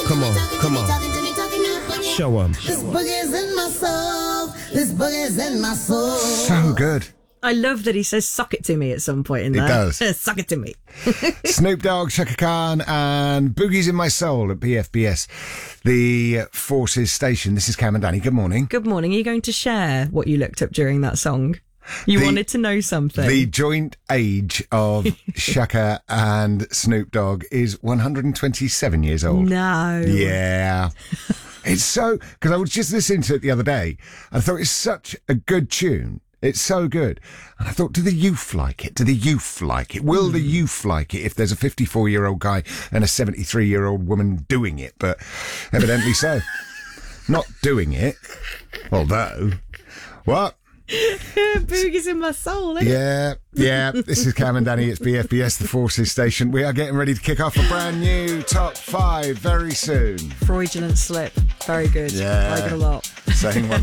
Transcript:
Come on. Show 'em. This boogie's in my soul. This boogie's in my soul. So good. I love that he says "suck it to me" at some point in there. It does. Suck it to me. Snoop Dogg, Chaka Khan, and Boogie's in My Soul at BFBS, the Forces station. This is Cam and Danny. Good morning. Good morning. Are you going to share what you looked up during that song? You wanted to know something. The joint age of Chaka and Snoop Dogg is 127 years old. No. Yeah. It's so... Because I was just listening to it the other day, and I thought it's such a good tune. It's so good. And I thought, do the youth like it? Do the youth like it? Will the youth like it if there's a 54-year-old guy and a 73-year-old woman doing it? But evidently so. Not doing it. Although... What? Boogie's in my soul, isn't it? Yeah. This is Cam and Danny. It's BFBS, the Forces station. We are getting ready to kick off a brand new Top 5 very soon. Fraudulent slip. Very good. Yeah. Like it a lot. Saying one